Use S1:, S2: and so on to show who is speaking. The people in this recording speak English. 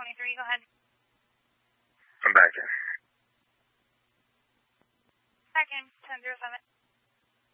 S1: 23, go ahead.
S2: I'm back in.
S1: Back in, 1007.